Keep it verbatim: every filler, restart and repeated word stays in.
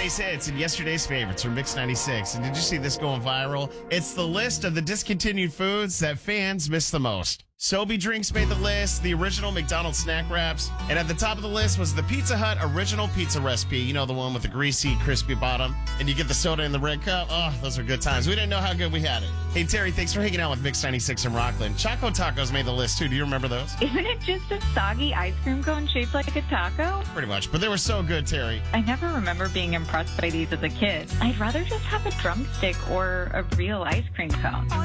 Today's hits and yesterday's favorites from Mix ninety-six. And did you see this going viral? It's the list of the discontinued foods that fans miss the most. Sobe drinks made the list, the original McDonald's snack wraps, and at the top of the list was the Pizza Hut original pizza recipe. You know, the one with the greasy, crispy bottom, and you get the soda in the red cup. Oh, those are good times. We didn't know how good we had it. Hey, Terry, thanks for hanging out with Mix ninety-six in Rockland. Choco Tacos made the list, too. Do you remember those? Isn't it just a soggy ice cream cone shaped like a taco? Pretty much, but they were so good, Terry. I never remember being impressed by these as a kid. I'd rather just have a drumstick or a real ice cream cone.